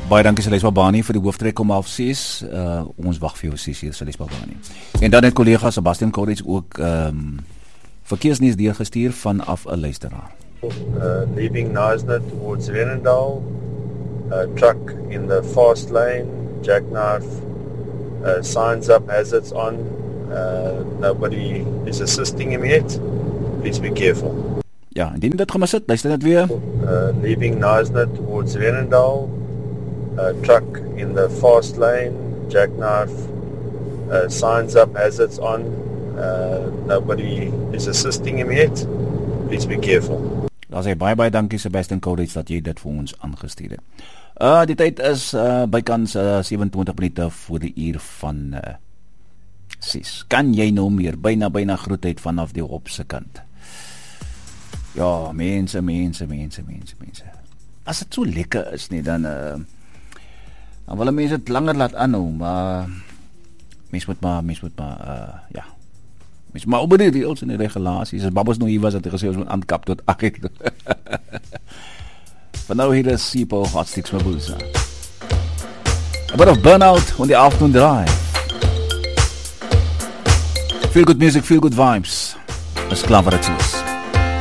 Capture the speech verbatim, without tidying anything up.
Baie dankie Celeste Babani vir die hooftrek om half ses. Uh, ons wag vir jou ses uur Celeste Babani. En dan het collega Sebastian Corrits ook um, verkeersnuus deurgestuur vanaf 'n luisteraar. Uh, leaving Knysna towards Renendal, uh, truck in the fast lane, jackknife, uh, signs up, hazards on, uh, nobody is assisting him yet. Please be careful. Ja, indien dit gemis het, luister net weer. Uh, leaving Knysna towards Renendal, uh, truck in the fast lane, jackknife, uh, signs up, hazards on, uh, nobody is assisting him yet. Please be careful. Daar sê baie baie dankie Sebastian Corrits dat jy dit vir ons aangestuur het. Uh die tyd is uh bykans uh, sewe en twintig minute voor die uur van uh, ses. Kan jy nou meer byna byna groetheid vanaf die op se kant? Ja, mense, mense, mense, mense, mense. As dit so lekker is nie, dan uh, dan wil mense dit langer laat aanhou, maar mens moet maar mens moet maar uh, ja. Mens maar op die reëls en die regulasies. As Babas nou hier was, het hy gesê ons moet aankap tot agt. Van nou hier is Sipo Hot Sticks Mabuza. A bit of Burnout on the afternoon drive. Feel good music, feel good vibes. Is klaar wat het is.